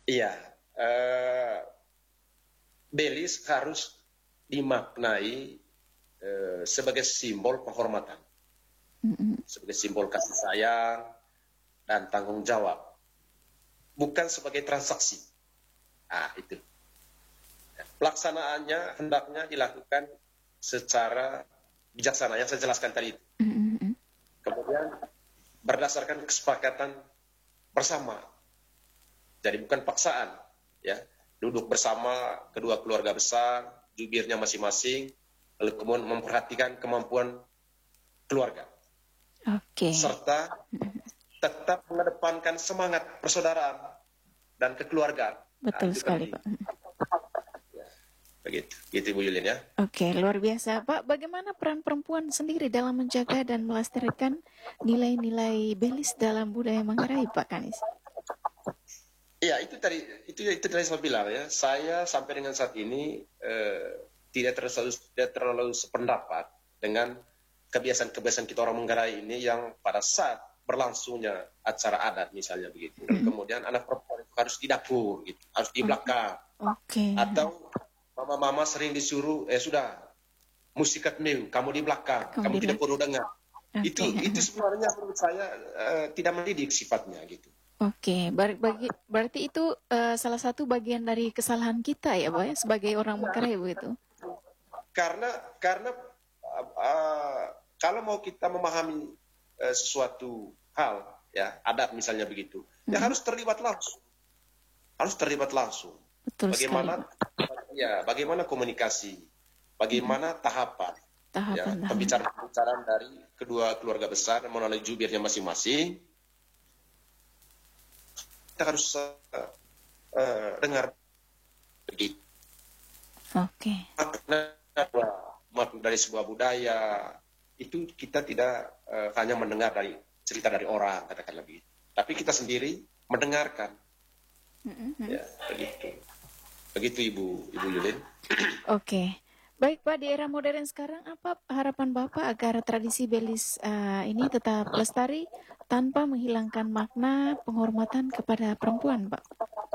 Iya, eh, belis harus dimaknai sebagai simbol penghormatan, Mm-mm. sebagai simbol kasih sayang dan tanggung jawab, bukan sebagai transaksi. Ah, itu. Pelaksanaannya hendaknya dilakukan secara bijaksana yang saya jelaskan tadi. Mm-mm. Kemudian berdasarkan kesepakatan bersama. Jadi bukan paksaan, ya. Duduk bersama kedua keluarga besar, jubirnya masing-masing, lalu kemudian memperhatikan kemampuan keluarga, Oke. serta tetap mengedepankan semangat persaudaraan dan kekeluargaan. Nah, Betul itu sekali, penting. Pak. Begitu, gitu Bu Yulin ya. Oke, luar biasa. Pak, bagaimana peran perempuan sendiri dalam menjaga dan melestarikan nilai-nilai belis dalam budaya Manggarai, Pak Kanis? Iya, itu tadi saya bilang ya. Saya sampai dengan saat ini tidak terlalu sependapat dengan kebiasaan-kebiasaan kita orang Manggarai ini yang pada saat berlangsungnya acara adat misalnya begitu. Dan kemudian anak perempuan itu harus di dapur gitu, harus di belakang. Oke. Atau mama-mama sering disuruh sudah musikat meu, kamu di belakang, Kamu kamu di tidak belakang. perlu dengar. Itu Oke. itu sebenarnya menurut saya tidak mendidik sifatnya gitu. Oke, berarti itu salah satu bagian dari kesalahan kita ya, Pak, ya, sebagai orang Manggarai begitu. Karena uh, kalau mau kita memahami sesuatu hal ya adat misalnya begitu ya harus terlibat langsung Betul sekali, bagaimana Pak. bagaimana komunikasi, bagaimana tahapan ya Tahapan-tahapan. pembicaraan dari kedua keluarga besar melalui jubirnya masing-masing. Kita harus dengar begitu Oke. makna dari sebuah budaya itu kita tidak hanya mendengar dari cerita dari orang katakanlah begitu, tapi kita sendiri mendengarkan ya begitu Ibu Yulin. Oke. Baik, Pak, di era modern sekarang apa harapan Bapak agar tradisi belis ini tetap lestari tanpa menghilangkan makna penghormatan kepada perempuan, Pak?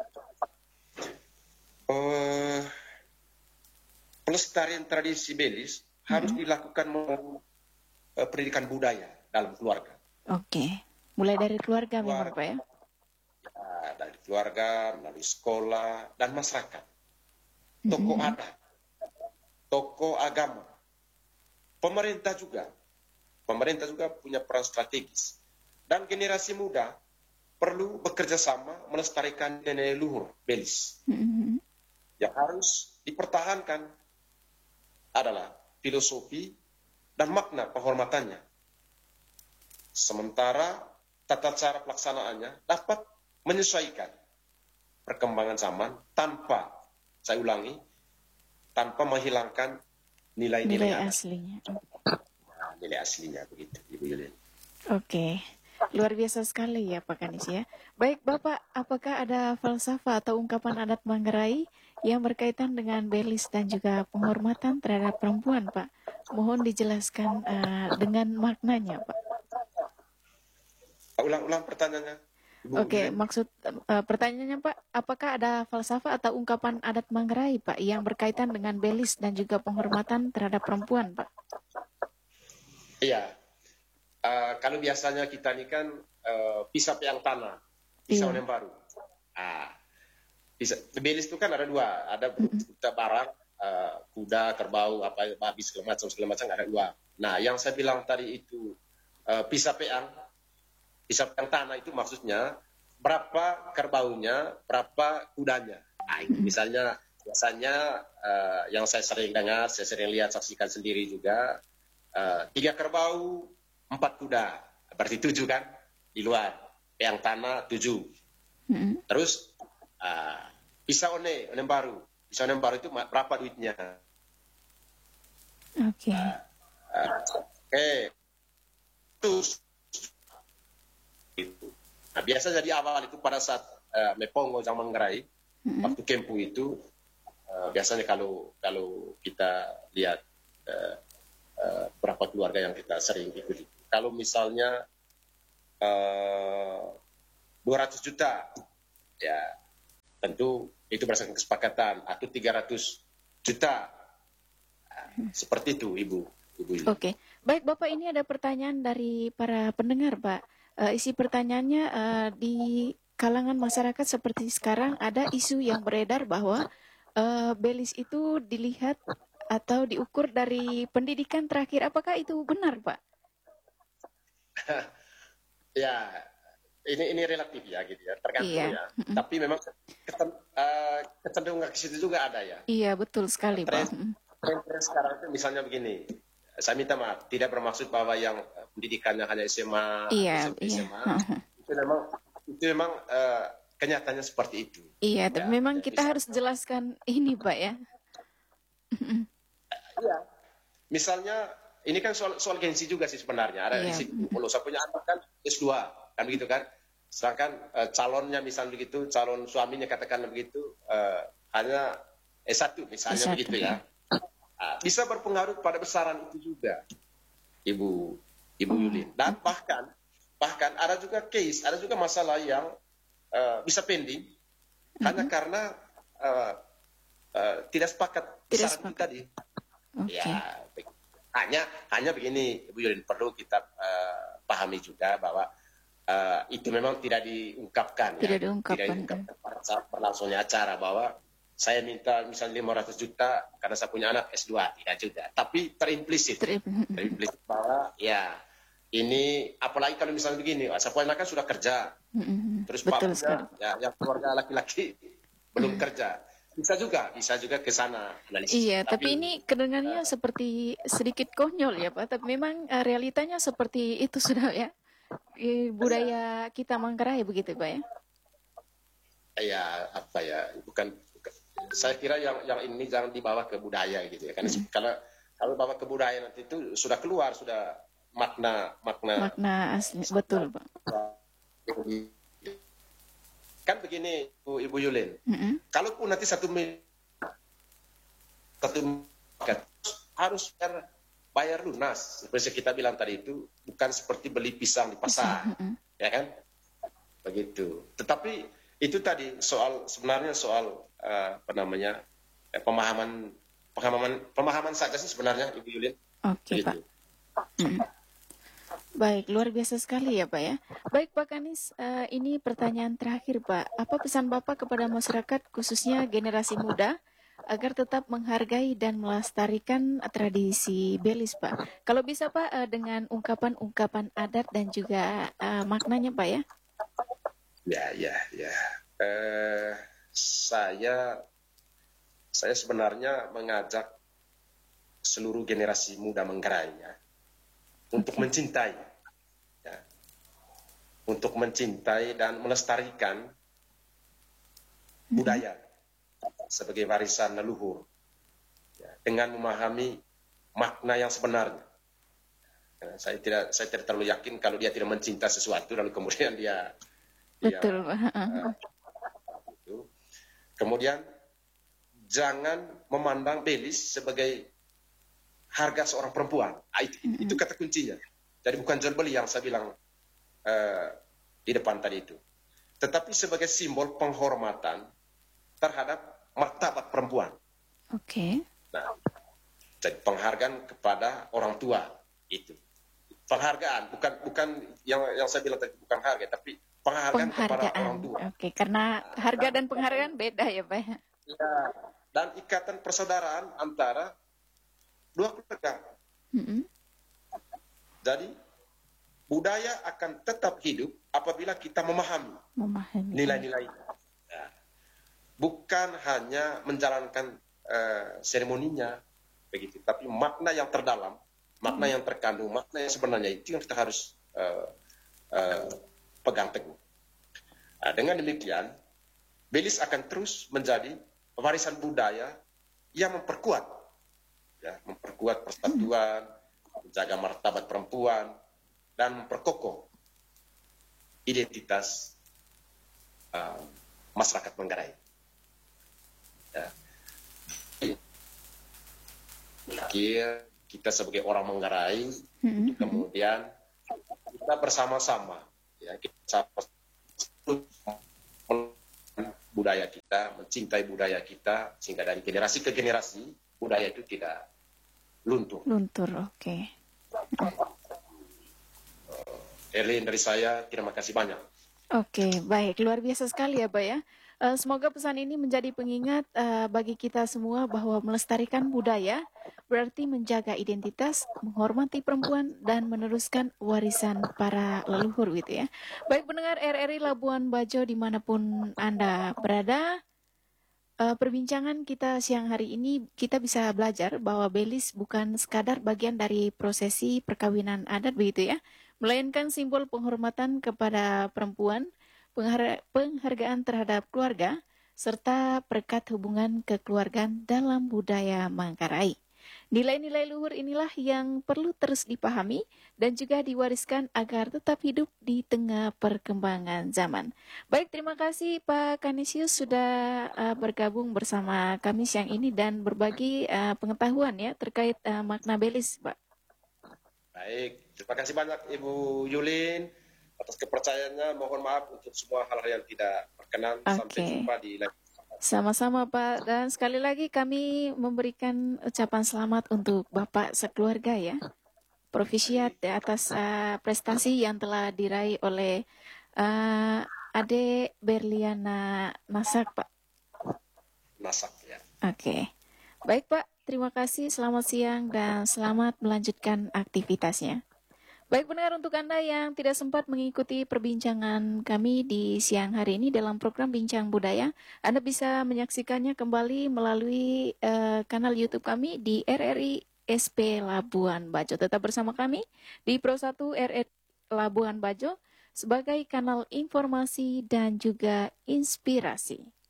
Eh, Pelestarian tradisi belis harus dilakukan melalui pendidikan budaya dalam keluarga. Oke. Mulai dari keluarga memang, Pak, ya? Dari keluarga, melalui sekolah, dan masyarakat. Tokoh adat, tokoh agama, pemerintah juga. Pemerintah juga punya peran strategis. Dan generasi muda perlu bekerja sama melestarikan nilai luhur belis. Yang harus dipertahankan adalah filosofi dan makna penghormatannya. Sementara tata cara pelaksanaannya dapat menyesuaikan perkembangan zaman tanpa, saya ulangi, tanpa menghilangkan nilai-nilai adat. Aslinya. Nilai aslinya begitu, Ibu Yulin. Oke. Luar biasa sekali ya, Pak Kanis ya. Baik, Bapak, apakah ada falsafah atau ungkapan adat Manggarai yang berkaitan dengan belis dan juga penghormatan terhadap perempuan, Pak? Mohon dijelaskan dengan maknanya, Pak. Ulang pertanyaannya, Ibu Oke, Yulin. maksud pertanyaannya, Pak, apakah ada falsafah atau ungkapan adat Manggarai, Pak, yang berkaitan dengan belis dan juga penghormatan terhadap perempuan, Pak? Iya. Kalau biasanya kita ini kan pisah peang tanah, pisah yang baru. Belis itu kan ada dua, ada kita barang, kuda, kerbau, babi segala macam ada dua. Nah, yang saya bilang tadi itu pisah peang tanah itu maksudnya berapa kerbaunya, berapa kudanya. Nah, itu misalnya biasanya yang saya sering dengar, saya sering lihat, saksikan sendiri juga, 3 kerbau, 4 kuda, berarti 7 kan di luar, peang tanah 7. Terus pisau onem baru itu berapa duitnya? Oke. Terus itu. Nah, biasa jadi awal itu pada saat Mepongo zaman Manggarai, waktu kempu itu biasanya kalau kita lihat berapa keluarga yang kita sering ikuti. Kalau misalnya 200 juta, ya tentu itu berdasarkan kesepakatan atau 300 juta. Seperti itu, Ibu. Oke, baik Bapak, ini ada pertanyaan dari para pendengar, Pak. Isi pertanyaannya, di kalangan masyarakat seperti sekarang ada isu yang beredar bahwa Belis itu dilihat atau diukur dari pendidikan terakhir. Apakah itu benar, Pak? Ya, ini relatif ya gitu ya, tergantung Iya. ya. Tapi memang kecenderungan ke situ juga ada ya. Iya, betul sekali, Pak. Tren sekarang itu misalnya begini, saya minta maaf, tidak bermaksud bahwa yang pendidikannya hanya SMA, Iya, SMP, iya. SMA, itu memang kenyataannya seperti itu. Iya, tapi Ya, memang kita harus jelaskan ini, Pak ya. Iya. Misalnya ini kan soal gengsi juga sih sebenarnya. Ada di Iya. situ. Kalau saya punya anak kan S2, kan begitu kan. Sedangkan calonnya misalnya begitu, calon suaminya katakan begitu, hanya S1 misalnya S1, begitu ya. Bisa berpengaruh pada besaran itu juga, Ibu Yulin. Dan bahkan ada juga case, ada juga masalah yang bisa pending hanya karena tidak sepakat besaran itu tadi. Oke. Ya, hanya begini, Ibu Yulin, perlu kita pahami juga bahwa itu memang tidak diungkapkan. Tidak Ya. diungkapkan. Tidak diungkapkan pada saat berlangsungnya acara bahwa saya minta misalnya 500 juta karena saya punya anak S2, tidak juga. Tapi terimplisit bahwa ya ini, apalagi kalau misalnya begini, saya punya anak kan sudah kerja, terus Betul papunya ya, yang keluarga laki-laki belum kerja. Bisa juga ke sana analisis. Iya, tapi ini kedengarannya seperti sedikit konyol ya, Pak. Tapi memang realitanya seperti itu sudah ya. Budaya kita Manggarai begitu, Pak ya. Ya, apa ya, bukan saya kira yang ini jangan dibawa ke budaya gitu ya. Karena kalau bawa ke budaya nanti itu sudah keluar, sudah makna asli, betul, Pak. Kan begini, Ibu Yulin. Kalaupun nanti satu harus bayar lunas. Seperti kita bilang tadi itu bukan seperti beli pisang di pasar, ya kan? Begitu. Tetapi itu tadi sebenarnya soal pemahaman saja sih sebenarnya, Ibu Yulin. Oke, Pak. Baik, luar biasa sekali ya, Pak ya. Baik, Pak Kanis, ini pertanyaan terakhir, Pak. Apa pesan Bapak kepada masyarakat, khususnya generasi muda, agar tetap menghargai dan melestarikan tradisi Belis, Pak? Kalau bisa, Pak, dengan ungkapan-ungkapan adat dan juga maknanya, Pak ya. Ya. Saya sebenarnya mengajak seluruh generasi muda Manggarai ya, untuk mencintai, ya, untuk mencintai dan melestarikan budaya sebagai warisan leluhur, ya, dengan memahami makna yang sebenarnya. Ya, saya tidak terlalu yakin kalau dia tidak mencinta sesuatu lalu kemudian dia betul. Kemudian jangan memandang Belis sebagai harga seorang perempuan. Itu kata kuncinya. Jadi bukan jual beli yang saya bilang di depan tadi itu. Tetapi sebagai simbol penghormatan terhadap martabat perempuan. Oke. Nah, jadi penghargaan kepada orang tua itu. Penghargaan bukan yang saya bilang tadi, bukan harga, tapi penghargaan kepada orang tua. Oke, karena harga dan penghargaan beda ya, Pak. Ya, dan ikatan persaudaraan antara dua keluarga. Jadi budaya akan tetap hidup apabila kita memahami nilai-nilai. Ya. Bukan hanya menjalankan seremoninya begitu, tapi makna yang terdalam, makna yang terkandung, makna yang sebenarnya itu yang kita harus pegang teguh. Nah, dengan demikian, Belis akan terus menjadi warisan budaya yang memperkuat persatuan, menjaga martabat perempuan, dan memperkokoh identitas masyarakat Manggarai. Ya. Kita sebagai orang Manggarai, kemudian kita bersama-sama, ya, kita budaya kita, mencintai budaya kita, sehingga dari generasi ke generasi budaya itu tidak luntur. Luntur, oke. Erlin dari saya, terima kasih banyak. Oke, baik. Luar biasa sekali ya, Pak ya. Semoga pesan ini menjadi pengingat bagi kita semua bahwa melestarikan budaya berarti menjaga identitas, menghormati perempuan, dan meneruskan warisan para leluhur gitu ya. Baik pendengar RRI Labuan Bajo dimanapun Anda berada, perbincangan kita siang hari ini kita bisa belajar bahwa belis bukan sekadar bagian dari prosesi perkawinan adat begitu ya, melainkan simbol penghormatan kepada perempuan, penghargaan terhadap keluarga, serta perekat hubungan kekeluargaan dalam budaya Manggarai. Nilai-nilai luhur inilah yang perlu terus dipahami dan juga diwariskan agar tetap hidup di tengah perkembangan zaman. Baik, terima kasih Pak Kanisius sudah bergabung bersama kami siang ini dan berbagi pengetahuan ya terkait makna belis, Pak. Baik, terima kasih banyak Ibu Yulin atas kepercayaannya. Mohon maaf untuk semua hal-hal yang tidak berkenan. Sampai jumpa di lain. Sama-sama Pak, dan sekali lagi kami memberikan ucapan selamat untuk Bapak sekeluarga ya. Profisiat atas prestasi yang telah diraih oleh Ade Berliana Nasak, Pak. Nasak ya. Oke. Baik Pak, terima kasih, selamat siang dan selamat melanjutkan aktivitasnya. Baik pendengar, untuk Anda yang tidak sempat mengikuti perbincangan kami di siang hari ini dalam program Bincang Budaya, Anda bisa menyaksikannya kembali melalui kanal YouTube kami di RRI SP Labuan Bajo. Tetap bersama kami di Pro 1 RRI Labuan Bajo sebagai kanal informasi dan juga inspirasi.